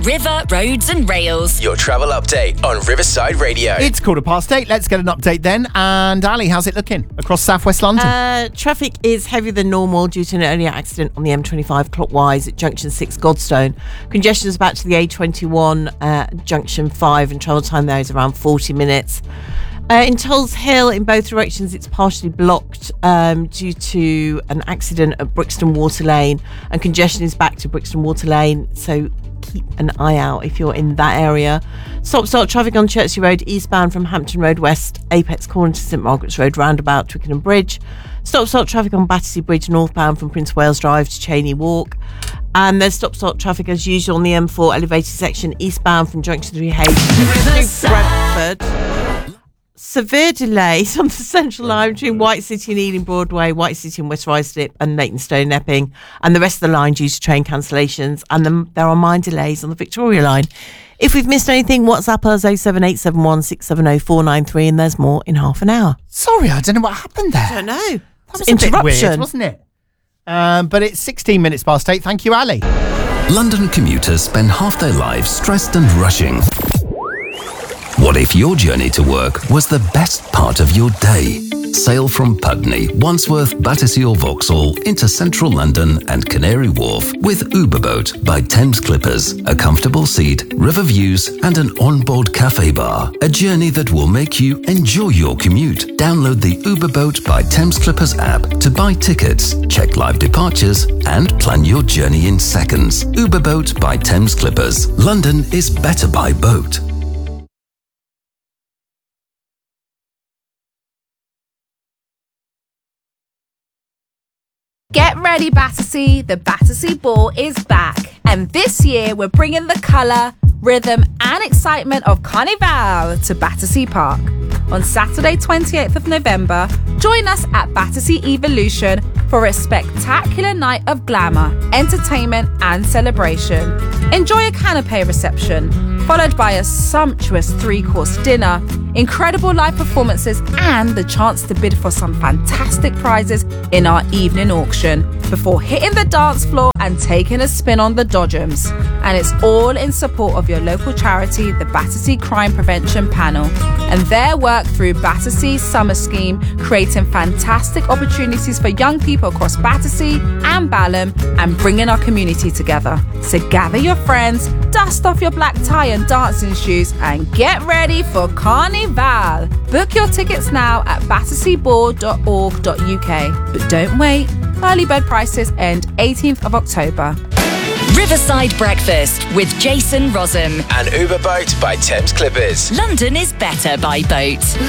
River, Roads and Rails. Your travel update on Riverside Radio. It's 8:15. Let's get an update then. And Ali, how's it looking across southwest London? Traffic is heavier than normal due to an earlier accident on the M25 clockwise at Junction 6 Godstone. Congestion is back to the A21 Junction 5 and travel time there is around 40 minutes. In Tulse Hill, in both directions, it's partially blocked due to an accident at Brixton Water Lane, and congestion is back to Brixton Water Lane, so keep an eye out if you're in that area. Stop-start traffic on Chertsey Road eastbound from Hampton Road West, Apex Corner to St Margaret's Road roundabout, Twickenham Bridge. Stop-start traffic on Battersea Bridge northbound from Prince Wales Drive to Cheney Walk. And there's stop-start traffic as usual on the M4 elevated section eastbound from Junction 3H to Bradford. Severe delays on the Central Line between White City and Ealing Broadway, White City and West Ruislip and Leytonstone and Epping, and the rest of the line due to train cancellations. And there are minor delays on the Victoria Line. If we've missed anything, WhatsApp us 07871 670 493, and there's more in half an hour. Sorry, I don't know what happened there. I don't know. That was a bit weird, wasn't it? But it's 16 minutes past 8. Thank you, Ali. London commuters spend half their lives stressed and rushing. What if your journey to work was the best part of your day? Sail from Putney, Wandsworth, Battersea or Vauxhall into central London and Canary Wharf with Uberboat by Thames Clippers. A comfortable seat, river views and an onboard cafe bar. A journey that will make you enjoy your commute. Download the Uberboat by Thames Clippers app to buy tickets, check live departures and plan your journey in seconds. Uberboat by Thames Clippers. London is better by boat. Get ready, Battersea. The Battersea Ball is back. And this year, we're bringing the colour, rhythm and excitement of Carnival to Battersea Park. On Saturday, 28th of November, join us at Battersea Evolution for a spectacular night of glamour, entertainment and celebration. Enjoy a canapé reception, followed by a sumptuous 3-course dinner, incredible live performances and the chance to bid for some fantastic prizes in our evening auction before hitting the dance floor and taking a spin on the Dodgems. And it's all in support of your local charity, the Battersea Crime Prevention Panel, and their work through Battersea's Summer Scheme, creating fantastic opportunities for young people across Battersea and Balham and bringing our community together. So gather your friends, dust off your black tie and dancing shoes and get ready for Carnival. Book your tickets now at batterseaball.org.uk. But don't wait, early bird prices end 18th of October. Riverside Breakfast with Jason Rossum. And Uberboat by Thames Clippers. London is better by boat.